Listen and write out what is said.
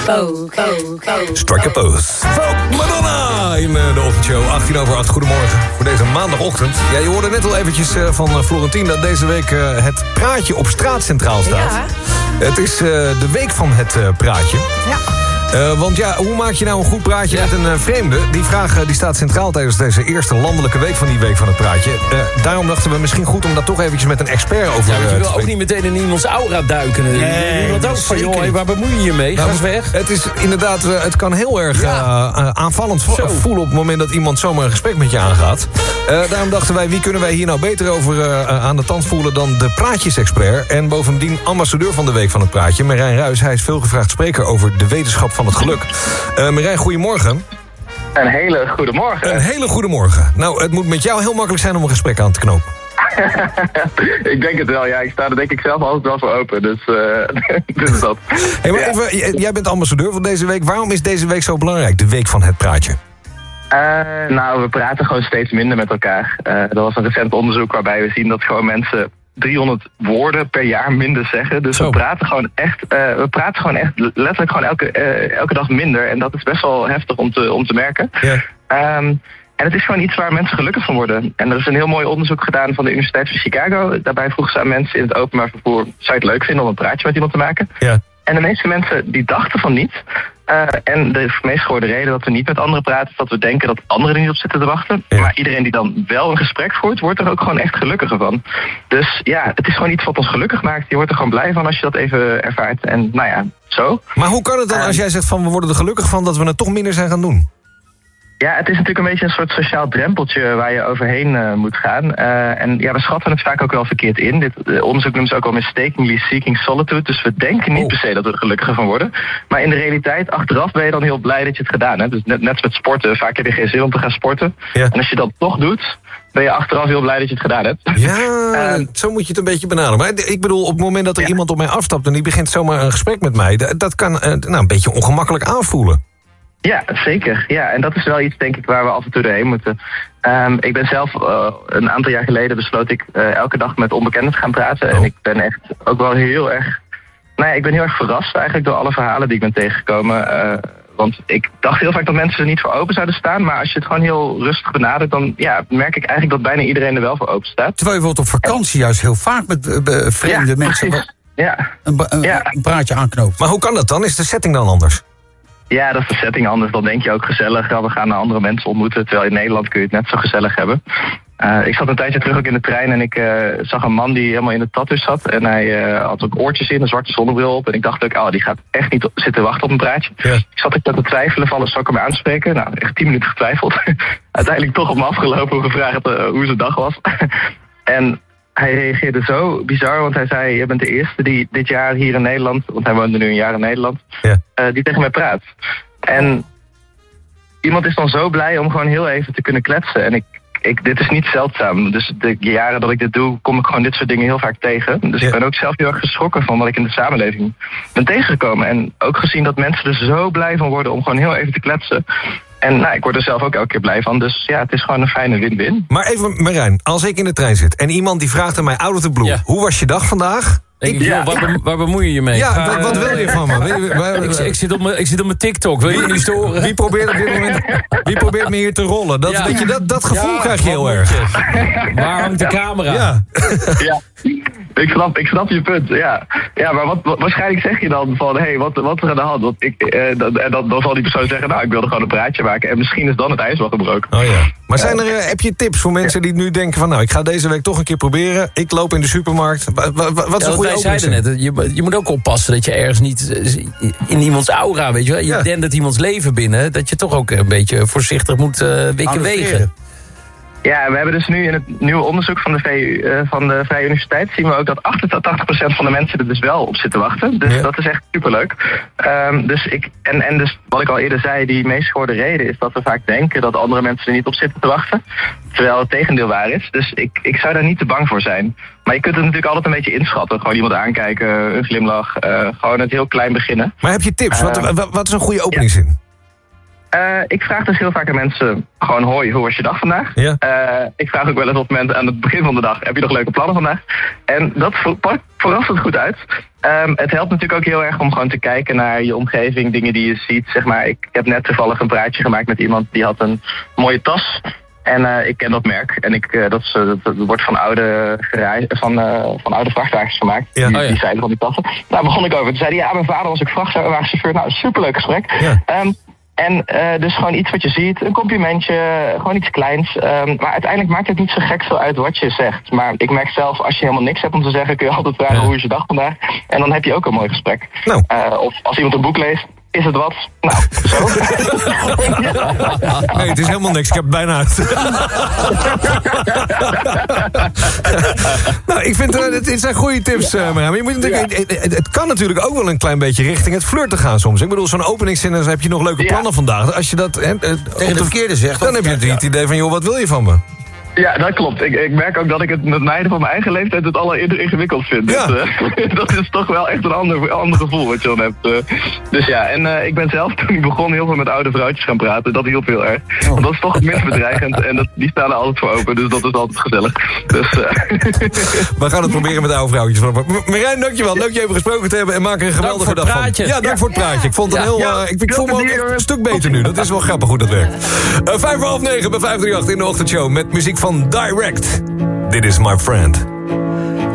Strike a pose. Folk Madonna in de ochtendshow. 8:18. Goedemorgen voor deze maandagochtend. Ja, je hoorde net al eventjes van Florentien dat deze week het praatje op straat centraal staat. Ja. Het is de week van het praatje. Ja. Want ja, hoe maak je nou een goed praatje met een vreemde? Die vraag die staat centraal tijdens deze eerste landelijke week van die week van het praatje. Daarom dachten we misschien goed om dat toch eventjes met een expert over te spreken. Je wil ook niet meteen in iemands aura duiken. Nee, dat ook van, joh, waar bemoei je je mee? Ga eens weg. Het is inderdaad, het kan heel erg aanvallend voelen op het moment dat iemand zomaar een gesprek met je aangaat. Daarom dachten wij, wie kunnen wij hier nou beter over aan de tand voelen dan de praatjesexpert. En bovendien ambassadeur van de week van het praatje, Marijn Ruijs. Hij is veelgevraagd spreker over de wetenschap van het geluk. Marijn, goedemorgen. Een hele goede morgen. Een hele goede morgen. Nou, het moet met jou heel makkelijk zijn om een gesprek aan te knopen. Ik denk het wel, ja. Ik sta er denk ik zelf altijd wel voor open. Dus is dat. Hey, maar even, jij bent ambassadeur van deze week. Waarom is deze week zo belangrijk, de week van het praatje? Nou, we praten gewoon steeds minder met elkaar. Er was een recent onderzoek waarbij we zien dat gewoon mensen 300 woorden per jaar minder zeggen. Dus we praten gewoon echt letterlijk gewoon elke dag minder. En dat is best wel heftig om te merken. Yeah. En het is gewoon iets waar mensen gelukkig van worden. En er is een heel mooi onderzoek gedaan van de Universiteit van Chicago. Daarbij vroegen ze aan mensen in het openbaar vervoer: zou je het leuk vinden om een praatje met iemand te maken? Yeah. En de meeste mensen die dachten van niet. En de meest gehoorde reden dat we niet met anderen praten is dat we denken dat anderen er niet op zitten te wachten. Ja. Maar iedereen die dan wel een gesprek voert, wordt er ook gewoon echt gelukkiger van. Dus ja, het is gewoon iets wat ons gelukkig maakt. Je wordt er gewoon blij van als je dat even ervaart. En nou ja, zo. Maar hoe kan het dan als jij zegt van we worden er gelukkig van dat we het toch minder zijn gaan doen? Ja, het is natuurlijk een beetje een soort sociaal drempeltje waar je overheen moet gaan. En ja, we schatten het vaak ook wel verkeerd in. Dit onderzoek noemt ze ook wel mistakenly seeking solitude. Dus we denken niet per se dat we er gelukkiger van worden. Maar in de realiteit, achteraf ben je dan heel blij dat je het gedaan hebt. Dus net als met sporten. Vaak heb je geen zin om te gaan sporten. Ja. En als je dat toch doet, ben je achteraf heel blij dat je het gedaan hebt. Ja, zo moet je het een beetje benaderen. Maar ik bedoel, op het moment dat er iemand op mij afstapt en die begint zomaar een gesprek met mij, dat kan een beetje ongemakkelijk aanvoelen. Ja, zeker. Ja, en dat is wel iets, denk ik, waar we af en toe doorheen moeten. Ik ben zelf een aantal jaar geleden besloot ik elke dag met onbekenden te gaan praten. En ik ben echt ook wel heel erg... Nou ja, ik ben heel erg verrast eigenlijk door alle verhalen die ik ben tegengekomen. Want ik dacht heel vaak dat mensen er niet voor open zouden staan. Maar als je het gewoon heel rustig benadert, dan merk ik eigenlijk dat bijna iedereen er wel voor open staat. Terwijl je wordt op vakantie juist heel vaak met vreemde mensen een praatje aanknoopt. Maar hoe kan dat dan? Is de setting dan anders? Ja, dat is de setting anders. Dan denk je ook gezellig. We gaan andere mensen ontmoeten. Terwijl in Nederland kun je het net zo gezellig hebben. Ik zat een tijdje terug ook in de trein en ik zag een man die helemaal in de tattoo zat. En hij had ook oortjes in, een zwarte zonnebril op. En ik dacht ook, die gaat echt niet zitten wachten op een praatje. Ja. Ik zat ook te twijfelen van, zal ik hem aanspreken? Nou, echt 10 minuten getwijfeld. Uiteindelijk toch op me afgelopen, gevraagd hoe zijn dag was. En hij reageerde zo bizar, want hij zei, je bent de eerste die dit jaar hier in Nederland, want hij woonde nu een jaar in Nederland, die tegen mij praat. En iemand is dan zo blij om gewoon heel even te kunnen kletsen. En dit is niet zeldzaam. Dus de jaren dat ik dit doe, kom ik gewoon dit soort dingen heel vaak tegen. Dus ik ben ook zelf heel erg geschrokken van wat ik in de samenleving ben tegengekomen. En ook gezien dat mensen er zo blij van worden om gewoon heel even te kletsen. En ik word er zelf ook elke keer blij van. Dus ja, het is gewoon een fijne win-win. Maar even, Marijn, als ik in de trein zit en iemand die vraagt aan mij out of the blue, hoe was je dag vandaag? Waar bemoei je je mee? Ja, wat wil je van me? Ik zit op mijn TikTok, wil je niet storen? Wie probeert op dit moment me hier te rollen? Dat gevoel krijg je heel erg. Waar hangt de camera? Ja. Ik snap je punt, ja. Ja, maar waarschijnlijk zeg je dan van, wat is er aan de hand? Want dan zal die persoon zeggen, ik wilde gewoon een praatje maken. En misschien is dan het ijs wel gebroken. Oh ja. Maar heb je tips voor mensen die nu denken van, ik ga deze week toch een keer proberen. Ik loop in de supermarkt. Wat is een goede wij zeiden net, je moet ook oppassen dat je ergens niet in iemands aura, weet je wel. Je dendert iemands leven binnen, dat je toch ook een beetje voorzichtig moet wegen. Ja, we hebben dus nu in het nieuwe onderzoek van de Vrije Universiteit zien we ook dat 88% van de mensen er dus wel op zitten wachten. Dus dat is echt superleuk. Dus wat ik al eerder zei, die meest gehoorde reden is dat we vaak denken dat andere mensen er niet op zitten te wachten. Terwijl het tegendeel waar is. Dus ik zou daar niet te bang voor zijn. Maar je kunt het natuurlijk altijd een beetje inschatten. Gewoon iemand aankijken, een glimlach, gewoon het heel klein beginnen. Maar heb je tips? Wat is een goede openingszin? Ik vraag dus heel vaak aan mensen gewoon, hoi, hoe was je dag vandaag? Ja. Ik vraag ook wel eens op mensen aan het begin van de dag, heb je nog leuke plannen vandaag? En dat pakt verrassend goed uit. Het helpt natuurlijk ook heel erg om gewoon te kijken naar je omgeving, dingen die je ziet. Zeg maar, ik heb net toevallig een praatje gemaakt met iemand die had een mooie tas. En ik ken dat merk. En dat wordt van oude vrachtwagens gemaakt. Ja. Die zeilen van die tassen. Nou, begon ik over. Toen zei hij, mijn vader was ook vrachtwagenchauffeur. Nou, superleuk gesprek. Ja. Dus gewoon iets wat je ziet, een complimentje, gewoon iets kleins. Maar uiteindelijk maakt het niet zo gek veel uit wat je zegt. Maar ik merk zelf, als je helemaal niks hebt om te zeggen, kun je altijd vragen hoe is je dag vandaag. En dan heb je ook een mooi gesprek. Nou. Of als iemand een boek leest, is het wat? Nou, zo. Nee, het is helemaal niks. Ik heb het bijna uit. Nou, ik vind het zijn goede tips, Mirjam. Je moet natuurlijk, het kan natuurlijk ook wel een klein beetje richting het flirten gaan soms. Ik bedoel, zo'n openingszin, dan heb je nog leuke plannen vandaag. Als je dat tegen de verkeerde zegt, dan heb je natuurlijk het idee van, joh, wat wil je van me? Ja, dat klopt. Ik merk ook dat ik het met meiden van mijn eigen leeftijd het ingewikkeld vind. Ja. Dus, dat is toch wel echt een ander gevoel wat je dan hebt. Dus ja, en ik ben zelf toen ik begon heel veel met oude vrouwtjes gaan praten. Dat hielp heel erg. Want dat is toch het minst bedreigend en die staan er altijd voor open. Dus dat is altijd gezellig. Dus, We gaan het proberen met oude vrouwtjes. Marijn, dankjewel. Leuk je even gesproken te hebben en maak er een geweldige dag van. Ja, dank voor het praatje. Ik vond het ik voel me ook echt een stuk beter nu. Dat is wel grappig hoe dat werkt. 8:05 bij 538 in de ochtendshow met muziek van Direct. Dit is My Friend.